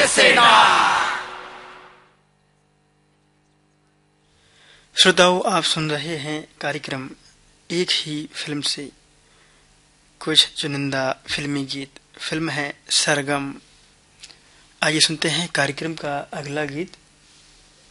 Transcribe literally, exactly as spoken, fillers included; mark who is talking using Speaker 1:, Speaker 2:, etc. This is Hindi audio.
Speaker 1: हास्य सेना।
Speaker 2: श्रोताओं, आप सुन रहे हैं कार्यक्रम एक ही फिल्म से कुछ चुनिंदा फिल्मी गीत। फिल्म है सरगम। आइए सुनते हैं कार्यक्रम का अगला गीत।